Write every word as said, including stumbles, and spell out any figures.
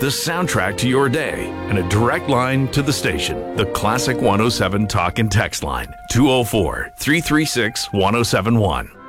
the soundtrack to your day, and a direct line to the station. The Classic one oh seven Talk and Text line, two oh four, three three six, one oh seven one.